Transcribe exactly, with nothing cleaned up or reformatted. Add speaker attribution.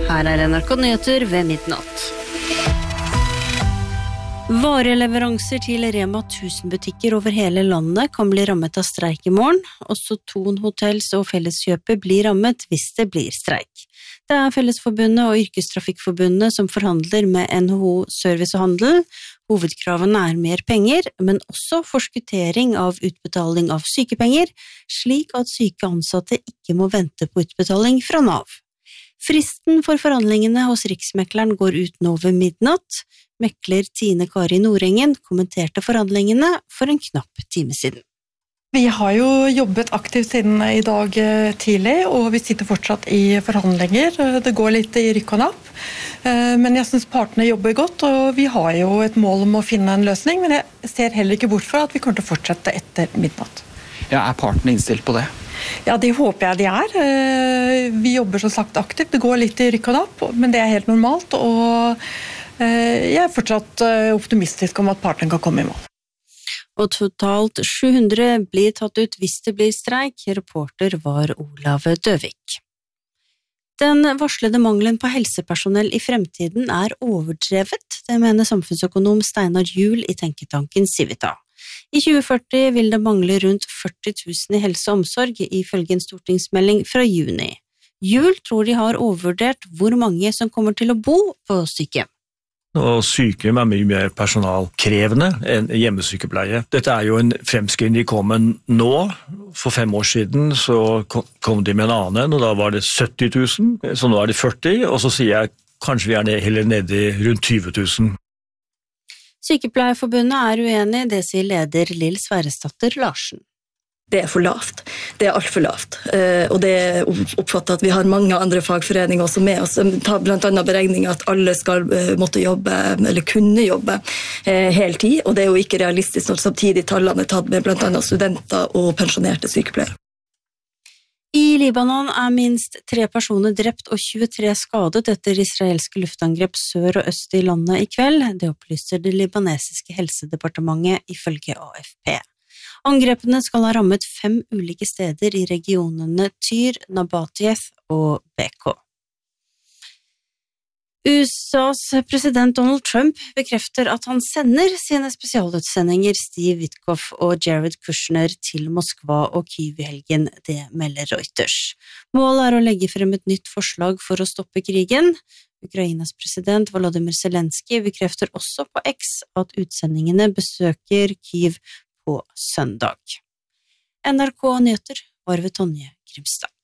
Speaker 1: Her er N R K Nyheter ved midnatt. Vareleveranser til Rema tusen-butikker over hele landet kan bli rammet av streik i morgen. Også Thon Hotels og Felleskjøpet blir rammet hvis det blir streik. Det er Fellesforbundet og Yrkestrafikkforbundet som forhandler med N H O Service og Handel. Hovedkravene er mer penger, men også forskuttering av utbetaling av sykepenger, slik at syke ansatte ikke må vente på utbetaling fra Nav. Fristen for forhandlingene hos Riksmekleren går ut nå ved midnatt. Mekler Tine Kari Nordengen kommenterte forhandlingene for en knapp time siden.
Speaker 2: Vi har jo jobbet aktivt siden i dag tidlig, og vi sitter fortsatt i forhandlinger. Det går litt i rykk og napp, men jeg synes partene jobber godt, og vi har jo et mål om å finne en løsning, men jeg ser heller ikke bort fra at vi kommer til å fortsette etter midnatt.
Speaker 3: Ja, er partene innstilt på det?
Speaker 2: Ja, det håper jeg de er. Vi jobber som sagt aktivt, det går litt i rykk og napp, men det er helt normalt, og jeg er fortsatt optimistisk om at partene kan komme i mål.
Speaker 1: Og totalt sju hundre blir tatt ut hvis det blir streik. Reporter var Olav Døvik. Den varslede mangelen på helsepersonell i fremtiden er overdrevet, det mener samfunnsøkonom Steinar Juel i tenketanken Civita. I tjue førti vil det mangle rundt førti tusen i helse og omsorg, ifølge en stortingsmelding fra juni. Juel tror de har overvurdert hvor mange som kommer til å bo på sykehjem.
Speaker 4: Og sykehjem er mye mer personalkrevende enn hjemmesykepleie. Dette er jo en fremskrivning de kom med nå. For fem år siden så kom de med en annen, og da var det sytti tusen, så nå er det førti, og så sier jeg kanskje vi er ned, heller nede i rundt tyve tusen.
Speaker 1: Sykepleierforbundet er uenig, det sier leder Lill Sverresdatter Larsen.
Speaker 5: Det er for lavt. Det er alt for lavt. Og det oppfatter at vi har mange andre fagforeninger også med oss. Ta blant annet beregninger at alle skal måtte jobbe, eller kunne jobbe hele tid, og det er jo ikke realistisk når samtidig tallene er tatt med blant annet studenter og pensjonerte sykepleiere.
Speaker 1: I Libanon er minst tre personer drept og tjuetre skadet etter israelske luftangrep sør og øst i landet i kveld. Det opplyser det libanesiske helsedepartementet ifølge A F P. Angrepene skal ha rammet fem ulike steder i regionene Tyr, Nabatiyeth og B K. U S A's president Donald Trump bekrefter at han sender sine spesialutsendinger Steve Witkoff og Jared Kushner til Moskva og Kyiv i helgen, det melder Reuters. Målet er å legge frem et nytt forslag for å stoppe krigen. Ukrainas president Volodymyr Zelensky bekrefter også på X at utsendingene besøker Kyiv på søndag. N R K Nyheter var ved Tonje Grimstad.